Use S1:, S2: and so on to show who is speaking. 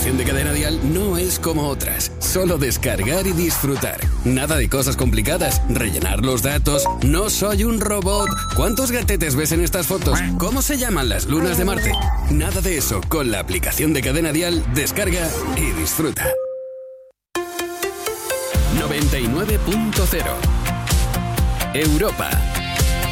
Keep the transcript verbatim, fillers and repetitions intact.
S1: aplicación de Cadena Dial no es como otras. Solo descargar y disfrutar. Nada de cosas complicadas. Rellenar los datos. No soy un robot. ¿Cuántos gatetes ves en estas fotos? ¿Cómo se llaman las lunas de Marte? Nada de eso. Con la aplicación de Cadena Dial, descarga y disfruta. noventa y nueve punto cero Europa.